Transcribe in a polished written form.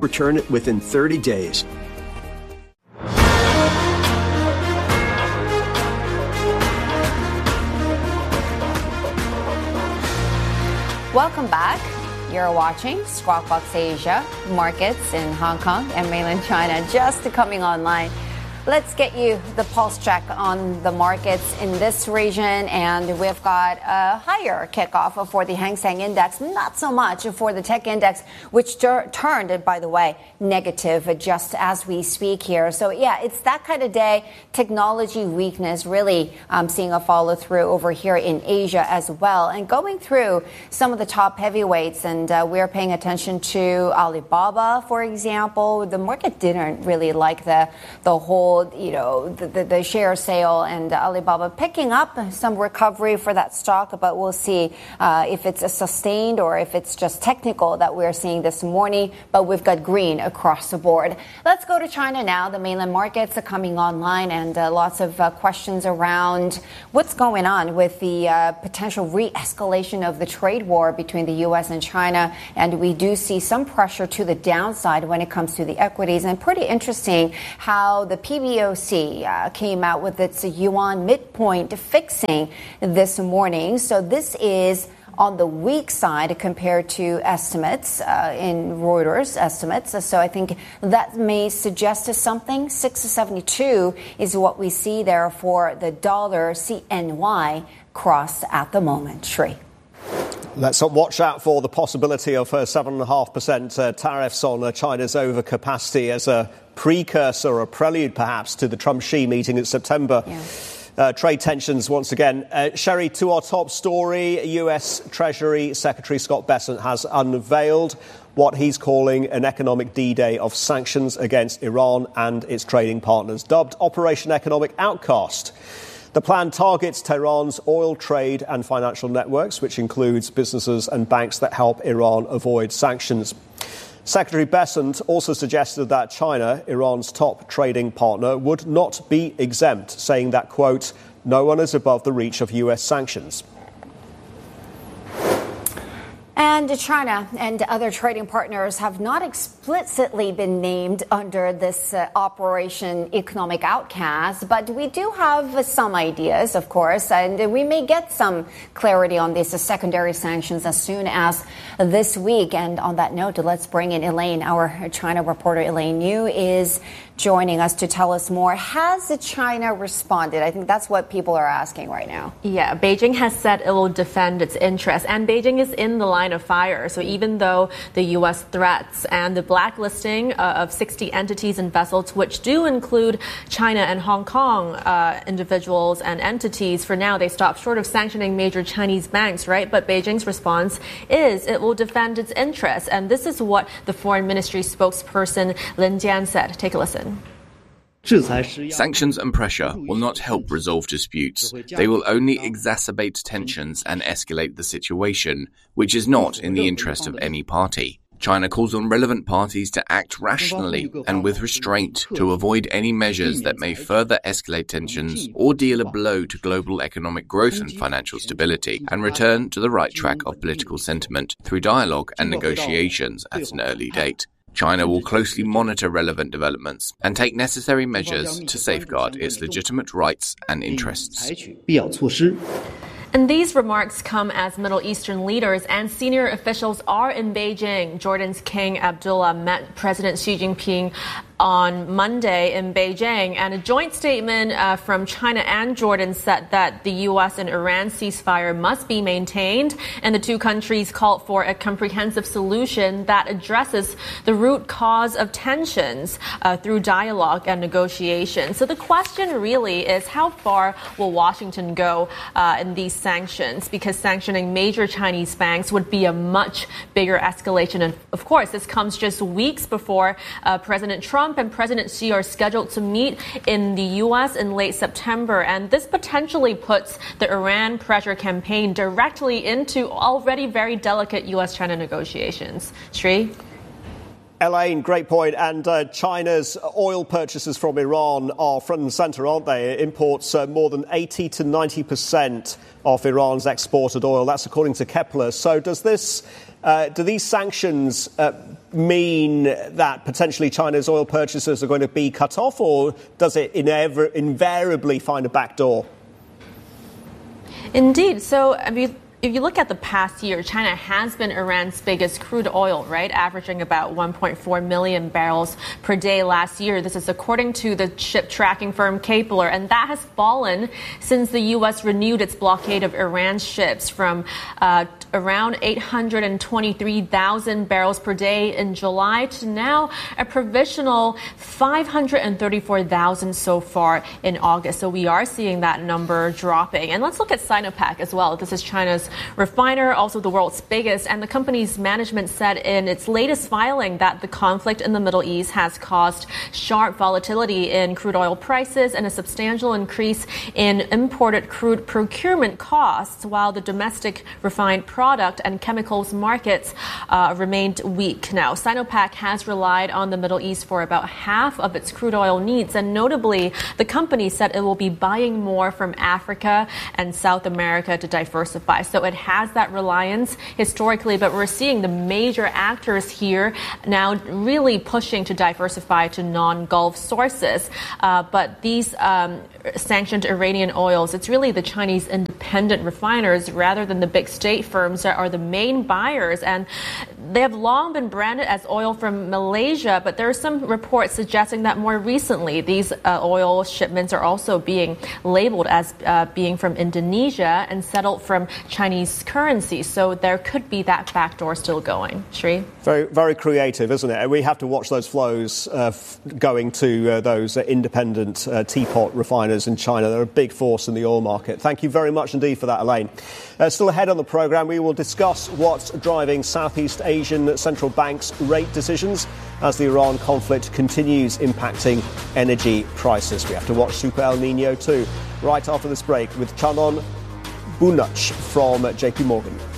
Return it within 30 days. Welcome back. You're watching Squawk Box Asia. Markets in Hong Kong and mainland China just coming online. Let's get you the pulse check on the markets in this region, and we've got a higher kickoff for the Hang Seng Index, not so much for the tech index, which turned, by the way, negative just as we speak here. So, yeah, it's that kind of day. Technology weakness really seeing a follow through over here in Asia as well. And going through some of the top heavyweights, and we're paying attention to Alibaba, for example. The market didn't really like the whole the share sale, and Alibaba picking up some recovery for that stock, but we'll see if it's a sustained or if it's just technical that we're seeing this morning. But we've got green across the board. Let's go to China now. The mainland markets are coming online, and lots of questions around what's going on with the potential re-escalation of the trade war between the U.S. and China. And we do see some pressure to the downside when it comes to the equities. And pretty interesting how the PBOC came out with its yuan midpoint fixing this morning. So this is on the weak side compared to estimates in Reuters estimates. So I think that may suggest us something. 6.72 is what we see there for the dollar CNY cross at the moment. Shri. Let's watch out for the possibility of 7.5% tariffs on China's overcapacity as a precursor or a prelude, perhaps, to the Trump-Xi meeting in September. Yeah. Trade tensions once again. Sherry, to our top story, U.S. Treasury Secretary Scott Bessent has unveiled what he's calling an economic D-Day of sanctions against Iran and its trading partners, dubbed Operation Economic Outcast. The plan targets Tehran's oil trade and financial networks, which includes businesses and banks that help Iran avoid sanctions. Secretary Bessent also suggested that China, Iran's top trading partner, would not be exempt, saying that, quote, no one is above the reach of U.S. sanctions. And China and other trading partners have not explicitly been named under this Operation Economic Outcast, but we do have some ideas, of course, and we may get some clarity on these secondary sanctions as soon as this week. And on that note, let's bring in Elaine, our China reporter. Elaine Yu is joining us to tell us more. Has China responded? I think that's what people are asking right now. Yeah, Beijing has said it will defend its interests, and Beijing is in the line of fire. So even though the U.S. threats and the blacklisting of 60 entities and vessels, which do include China and Hong Kong individuals and entities, for now they stop short of sanctioning major Chinese banks, right? But Beijing's response is it will defend its interests. And this is what the Foreign Ministry spokesperson Lin Jian said. Take a listen. Sanctions and pressure will not help resolve disputes. They will only exacerbate tensions and escalate the situation, which is not in the interest of any party. China calls on relevant parties to act rationally and with restraint to avoid any measures that may further escalate tensions or deal a blow to global economic growth and financial stability, and return to the right track of political sentiment through dialogue and negotiations at an early date. China will closely monitor relevant developments and take necessary measures to safeguard its legitimate rights and interests. And these remarks come as Middle Eastern leaders and senior officials are in Beijing. Jordan's King Abdullah met President Xi Jinping on Monday in Beijing, and a joint statement from China and Jordan said that the U.S. and Iran ceasefire must be maintained, and the two countries called for a comprehensive solution that addresses the root cause of tensions through dialogue and negotiation. So the question really is, how far will Washington go in these sanctions? Because sanctioning major Chinese banks would be a much bigger escalation. And of course, this comes just weeks before President Trump and President Xi are scheduled to meet in the U.S. in late September. And this potentially puts the Iran pressure campaign directly into already very delicate U.S.-China negotiations. Shri? Elaine, great point. And China's oil purchases from Iran are front and centre, aren't they? It imports more than 80 to 90% of Iran's exported oil. That's according to Kepler. So does this, do these sanctions mean that potentially China's oil purchases are going to be cut off, or does it invariably find a back door? Indeed. So, if you look at the past year, China has been Iran's biggest crude oil, right? Averaging about 1.4 million barrels per day last year. This is according to the ship tracking firm Kpler, and that has fallen since the U.S. renewed its blockade of Iran's ships from around 823,000 barrels per day in July to now a provisional 534,000 so far in August. So we are seeing that number dropping. And let's look at Sinopec as well. This is China's refiner, also the world's biggest, and the company's management said in its latest filing that the conflict in the Middle East has caused sharp volatility in crude oil prices and a substantial increase in imported crude procurement costs, while the domestic refined product and chemicals markets remained weak. Now, Sinopec has relied on the Middle East for about half of its crude oil needs, and notably, the company said it will be buying more from Africa and South America to diversify. So it has that reliance historically, but we're seeing the major actors here now really pushing to diversify to non-Gulf sources. But these sanctioned Iranian oils, it's really the Chinese independent refiners rather than the big state firms that are the main buyers. And they have long been branded as oil from Malaysia, but there are some reports suggesting that more recently these oil shipments are also being labeled as being from Indonesia and settled from Chinese currency. So there could be that backdoor still going. Sri? Very, very creative, isn't it? We have to watch those flows going to those independent teapot refiners in China. They're a big force in the oil market. Thank you very much indeed for that, Elaine. Still ahead on the programme, we will discuss what's driving Southeast Asian central banks' rate decisions as the Iran conflict continues impacting energy prices. We have to watch Super El Nino too. Right after this break with Chanon Bunach from JP Morgan.